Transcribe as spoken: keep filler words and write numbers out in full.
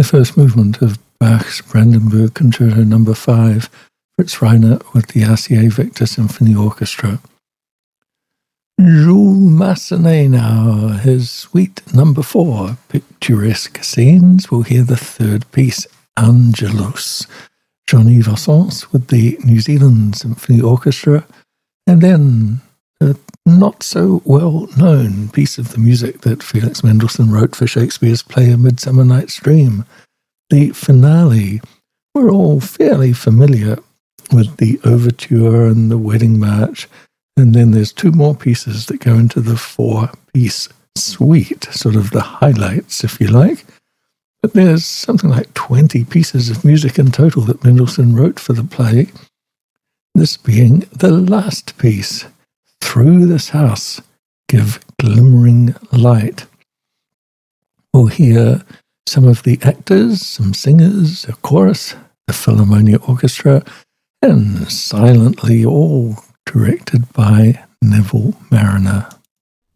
the first movement of Bach's Brandenburg Concerto Number Five, Fritz Reiner with the R C A Victor Symphony Orchestra. Jules Massenet now, his Suite Number Four, Picturesque Scenes. We'll hear the third piece, Angelus. Johnny Vossens with the New Zealand Symphony Orchestra, and then a not-so-well-known piece of the music that Felix Mendelssohn wrote for Shakespeare's play A Midsummer Night's Dream, the finale. We're all fairly familiar with the overture and the wedding march, and then there's two more pieces that go into the four-piece suite, sort of the highlights, if you like. But there's something like twenty pieces of music in total that Mendelssohn wrote for the play, this being the last piece, Through This House, Give Glimmering Light. We'll hear some of the actors, some singers, a chorus, the Philharmonia Orchestra, and silently all directed by Neville Marriner.